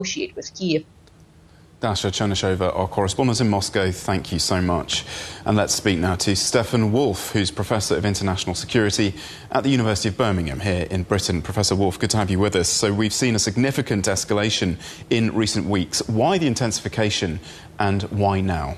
negotiate with Kiev. Dasha Chernyshova, our correspondent in Moscow, thank you so much. And let's speak now to Stefan Wolf, who's Professor of International Security at the University of Birmingham here in Britain. Professor Wolf, good to have you with us. So we've seen a significant escalation in recent weeks. Why the intensification and why now?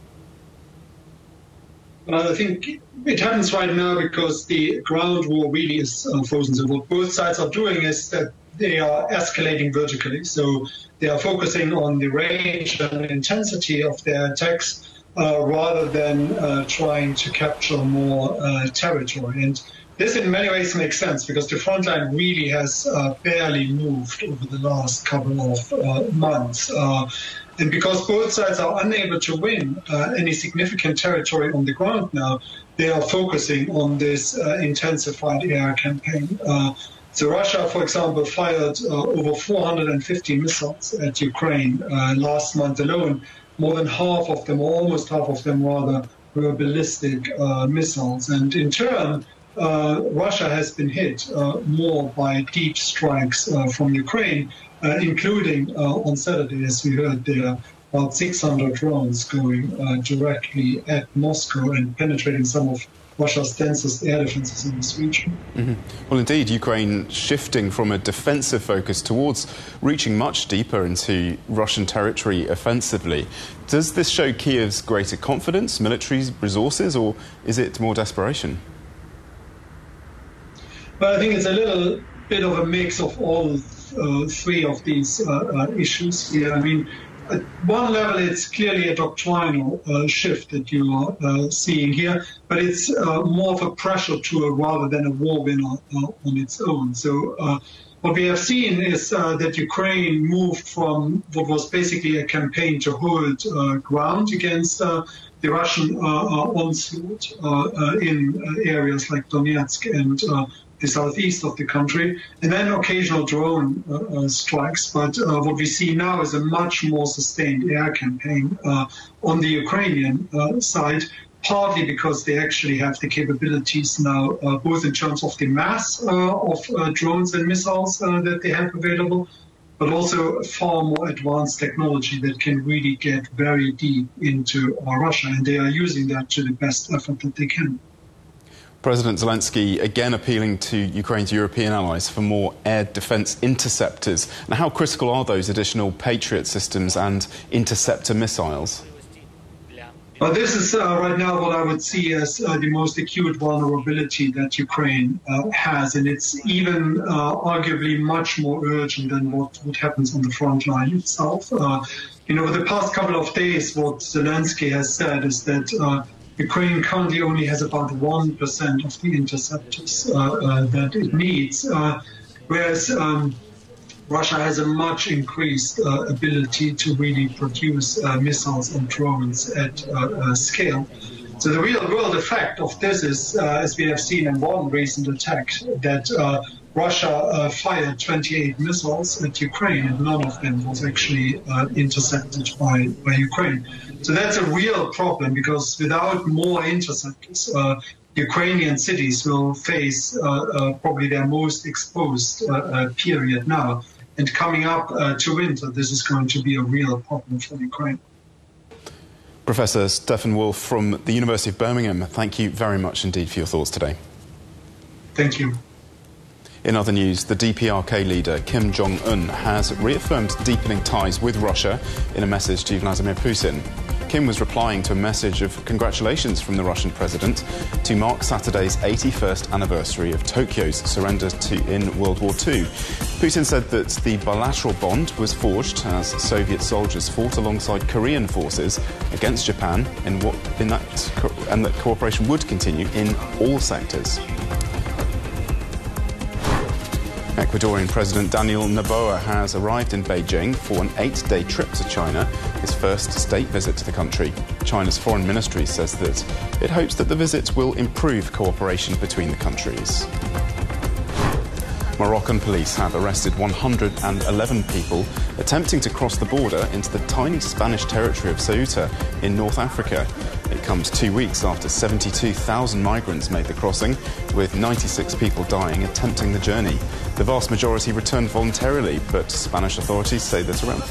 I think it happens right now because the ground war really is frozen. So what both sides are doing is that they are escalating vertically. So they are focusing on the range and intensity of their attacks rather than trying to capture more territory. And this in many ways makes sense because the front line really has barely moved over the last couple of months. And because both sides are unable to win any significant territory on the ground now, they are focusing on this intensified air campaign. So Russia, for example, fired over 450 missiles at Ukraine last month alone. More than half of them, or almost half of them rather, were ballistic missiles. And in turn, Russia has been hit more by deep strikes from Ukraine, including on Saturday, as we heard there, about 600 drones going directly at Moscow and penetrating some of Russia's densest air defenses in this region. Well, indeed, Ukraine shifting from a defensive focus towards reaching much deeper into Russian territory offensively. Does this show Kiev's greater confidence, military resources, or is it more desperation? Well, I think it's a little bit of a mix of all three of these issues here. I mean, at one level, it's clearly a doctrinal shift that you are seeing here, but it's more of a pressure tool rather than a war winner on its own. So what we have seen is that Ukraine moved from what was basically a campaign to hold ground against the Russian onslaught in areas like Donetsk and the southeast of the country, and then occasional drone strikes. But what we see now is a much more sustained air campaign on the Ukrainian side, partly because they actually have the capabilities now, both in terms of the mass of drones and missiles that they have available, but also far more advanced technology that can really get very deep into Russia, and they are using that to the best effort that they can. President Zelensky again appealing to Ukraine's European allies for more air defence interceptors. Now, how critical are those additional Patriot systems and interceptor missiles? This is right now what I would see as the most acute vulnerability that Ukraine has, and it's even arguably much more urgent than what happens on the front line itself. Over the past couple of days, what Zelensky has said is that Ukraine currently only has about 1% of the interceptors that it needs, whereas Russia has a much increased ability to really produce missiles and drones at scale. So the real-world effect of this is, as we have seen in one recent attack, that Russia fired 28 missiles at Ukraine, and none of them was actually intercepted by Ukraine. So that's a real problem, because without more interceptors, Ukrainian cities will face probably their most exposed period now. And coming up to winter, this is going to be a real problem for Ukraine. Professor Stefan Wolf from the University of Birmingham, thank you very much indeed for your thoughts today. Thank you. In other news, the DPRK leader Kim Jong-un has reaffirmed deepening ties with Russia in a message to Vladimir Putin. Kim was replying to a message of congratulations from the Russian president to mark Saturday's 81st anniversary of Tokyo's surrender in World War II. Putin said that the bilateral bond was forged as Soviet soldiers fought alongside Korean forces against Japan, and that cooperation would continue in all sectors. Ecuadorian President Daniel Noboa has arrived in Beijing for an 8-day trip to China, his first state visit to the country. China's foreign ministry says that it hopes that the visit will improve cooperation between the countries. Moroccan police have arrested 111 people attempting to cross the border into the tiny Spanish territory of Ceuta in North Africa. It comes 2 weeks after 72,000 migrants made the crossing, with 96 people dying attempting the journey. The vast majority returned voluntarily, but Spanish authorities say that around